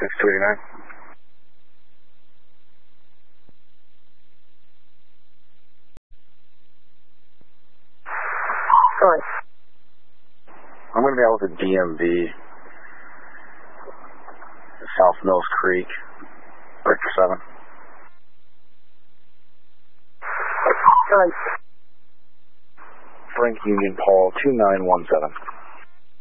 6289. Go ahead. I'm going to be out with the DMV, South Mills Creek, Victor 7. Go ahead. Frank Union Paul 2917.